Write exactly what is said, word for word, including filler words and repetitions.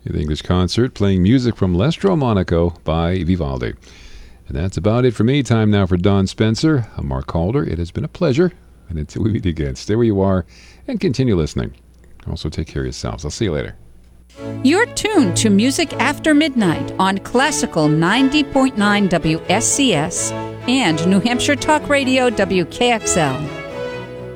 The English Concert playing music from L'Estro Monaco by Vivaldi. And that's about it for me. Time now for Don Spencer. I'm Mark Calder. It has been a pleasure. And until we meet again, stay where you are and continue listening. Also, take care of yourselves. I'll see you later. You're tuned to Music After Midnight on Classical ninety point nine W S C S and New Hampshire Talk Radio W K X L.